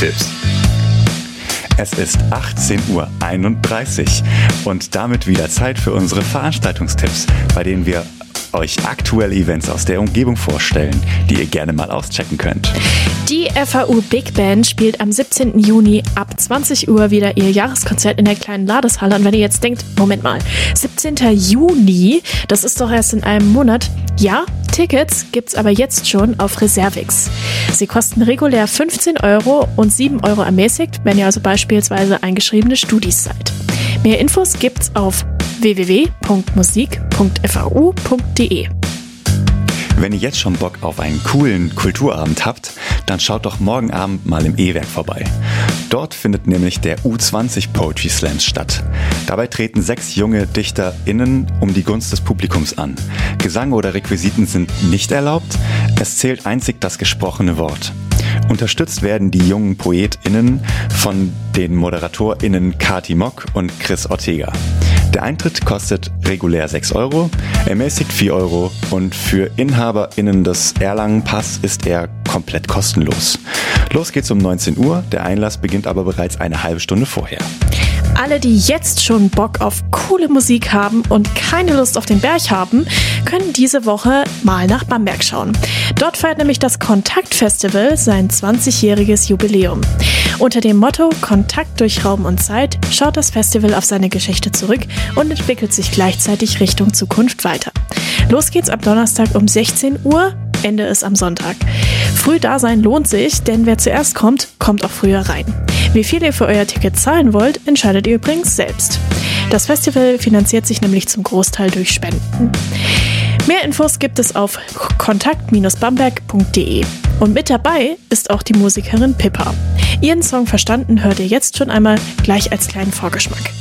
Tipps. Es ist 18:31 Uhr und damit wieder Zeit für unsere Veranstaltungstipps, bei denen wir euch aktuelle Events aus der Umgebung vorstellen, die ihr gerne mal auschecken könnt. Die FAU Big Band spielt am 17. Juni ab 20 Uhr wieder ihr Jahreskonzert in der kleinen Ladeshalle. Und wenn ihr jetzt denkt, Moment mal, 17. Juni, das ist doch erst in einem Monat. Ja, Tickets gibt's aber jetzt schon auf Reservix. Sie kosten regulär 15 € und 7 € ermäßigt, wenn ihr also beispielsweise eingeschriebene Studis seid. Mehr Infos gibt's auf www.musik.fau.de. Wenn ihr jetzt schon Bock auf einen coolen Kulturabend habt, dann schaut doch morgen Abend mal im E-Werk vorbei. Dort findet nämlich der U20 Poetry Slams statt. Dabei treten 6 junge DichterInnen um die Gunst des Publikums an. Gesang oder Requisiten sind nicht erlaubt, es zählt einzig das gesprochene Wort. Unterstützt werden die jungen PoetInnen von den ModeratorInnen Kati Mock und Chris Ortega. Der Eintritt kostet regulär 6 €, ermäßigt 4 € und für InhaberInnen des Erlangen-Pass ist er komplett kostenlos. Los geht's um 19 Uhr, der Einlass beginnt aber bereits eine halbe Stunde vorher. Alle, die jetzt schon Bock auf coole Musik haben und keine Lust auf den Berg haben, können diese Woche mal nach Bamberg schauen. Dort feiert nämlich das Kontakt-Festival sein 20-jähriges Jubiläum. Unter dem Motto Kontakt durch Raum und Zeit schaut das Festival auf seine Geschichte zurück und entwickelt sich gleichzeitig Richtung Zukunft weiter. Los geht's ab Donnerstag um 16 Uhr, Ende ist am Sonntag. Früh da sein lohnt sich, denn wer zuerst kommt, kommt auch früher rein. Wie viel ihr für euer Ticket zahlen wollt, entscheidet ihr übrigens selbst. Das Festival finanziert sich nämlich zum Großteil durch Spenden. Mehr Infos gibt es auf kontakt-bamberg.de. Und mit dabei ist auch die Musikerin Pippa. Ihren Song Verstanden hört ihr jetzt schon einmal gleich als kleinen Vorgeschmack.